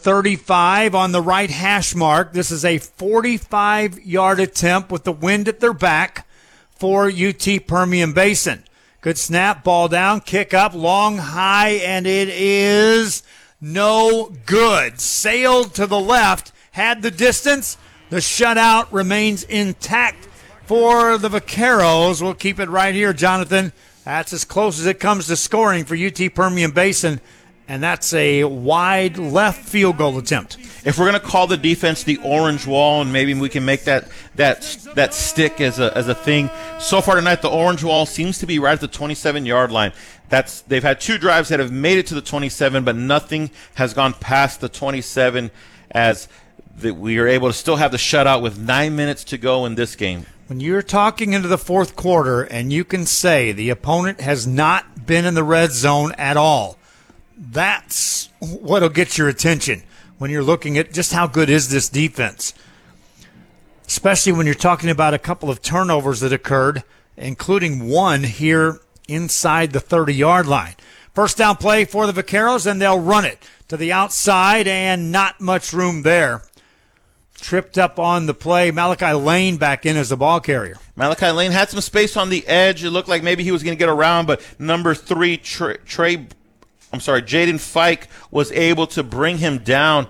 35 on the right hash mark. This is a 45-yard attempt with the wind at their back for UT Permian Basin. Good snap, ball down, kick up, long, high, and it is no good. Sailed to the left, had the distance. The shutout remains intact for the Vaqueros. We'll keep it right here, Jonathan. That's as close as it comes to scoring for UT Permian Basin, and that's a wide left field goal attempt. If we're going to call the defense the orange wall, and maybe we can make that stick as a thing. So far tonight, the orange wall seems to be right at the 27-yard line. They've had 2 drives that have made it to the 27, but nothing has gone past the 27 as we are able to still have the shutout with 9 minutes to go in this game. When you're talking into the fourth quarter and you can say the opponent has not been in the red zone at all, that's what'll get your attention when you're looking at just how good is this defense. Especially when you're talking about a couple of turnovers that occurred, including one here inside the 30-yard line. First down play for the Vaqueros, and they'll run it to the outside, and not much room there. Tripped up on the play. Malachi Lane back in as the ball carrier. Malachi Lane had some space on the edge. It looked like maybe he was going to get around, but number 3, Jaden Fike was able to bring him down.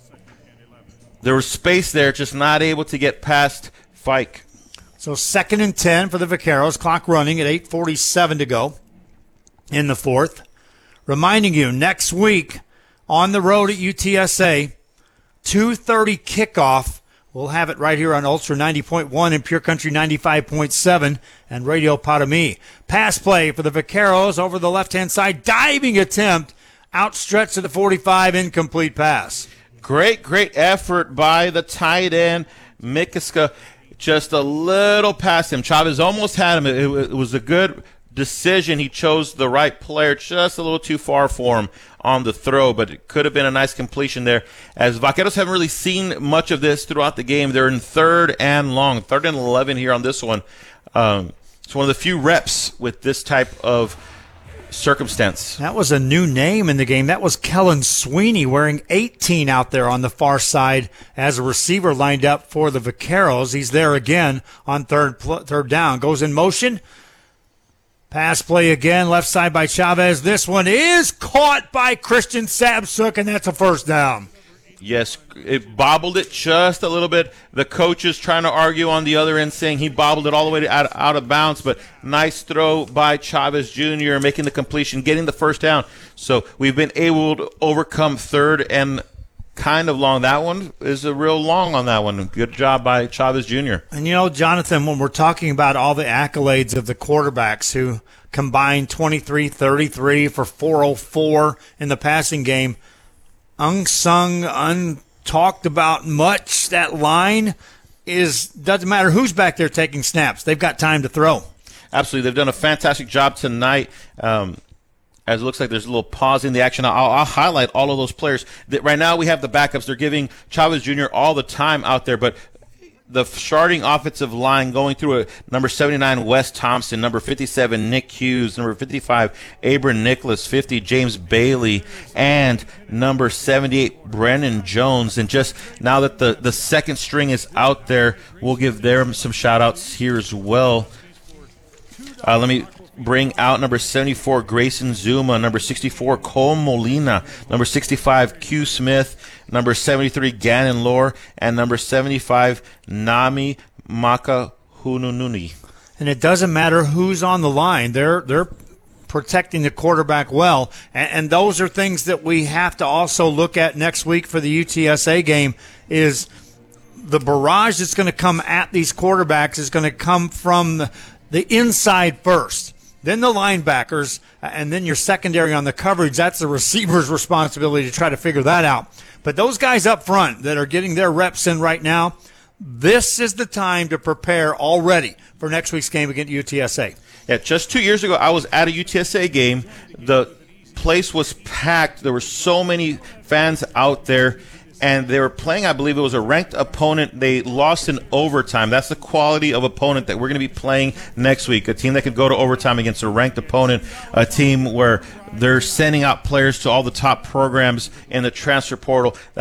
There was space there, just not able to get past Fike. So 2nd and 10 for the Vaqueros. Clock running at 8:47 to go in the fourth. Reminding you, next week on the road at UTSA, 2:30 kickoff. We'll have it right here on Ultra 90.1 and Pure Country 95.7 and Radio Padami. Pass play for the Vaqueros over the left-hand side. Diving attempt. Outstretched to the 45. Incomplete pass. Great effort by the tight end, Mikaska. Just a little past him. Chavez almost had him. It was a good decision. He chose the right player, just a little too far for him on the throw, but it could have been a nice completion there. As Vaqueros haven't really seen much of this throughout the game, they're in 3rd and long, 3rd and 11 here on this one. It's one of the few reps with this type of circumstance. That was a new name in the game. That was Kellen Sweeney wearing 18 out there on the far side as a receiver lined up for the Vaqueros. He's there again on third down. Goes in motion. Pass play again, left side by Chavez. This one is caught by Christian Sabsuk, and that's a first down. Yes, it bobbled it just a little bit. The coach is trying to argue on the other end, saying he bobbled it all the way out of bounds, but nice throw by Chavez Jr., making the completion, getting the first down. So we've been able to overcome 3rd and kind of long. That one is a real long on that one. Good job by Chavez Jr. And, Jonathan, when we're talking about all the accolades of the quarterbacks who combined 23-33 for 404 in the passing game, unsung, untalked about much, that line doesn't matter who's back there taking snaps. They've got time to throw. Absolutely. They've done a fantastic job tonight. As it looks like there's a little pause in the action. I'll highlight all of those players. Right now we have the backups. They're giving Chavez Jr. all the time out there, but the starting offensive line going through it, number 79, Wes Thompson, number 57, Nick Hughes, number 55, Abram Nicholas, 50, James Bailey, and number 78, Brennan Jones. And just now that the second string is out there, we'll give them some shout-outs here as well. Let me bring out number 74, Grayson Zuma, number 64, Cole Molina, number 65, Q Smith, number 73, Gannon Lore, and number 75, Nami Makahunununi. And it doesn't matter who's on the line. They're protecting the quarterback well. And those are things that we have to also look at next week for the UTSA game is the barrage that's going to come at these quarterbacks is going to come from the inside first. Then the linebackers, and then your secondary on the coverage. That's the receiver's responsibility to try to figure that out. But those guys up front that are getting their reps in right now, this is the time to prepare already for next week's game against UTSA. Yeah, just 2 years ago, I was at a UTSA game. The place was packed. There were so many fans out there. And they were playing, I believe it was a ranked opponent. They lost in overtime. That's the quality of opponent that we're going to be playing next week. A team that could go to overtime against a ranked opponent, a team where they're sending out players to all the top programs in the transfer portal.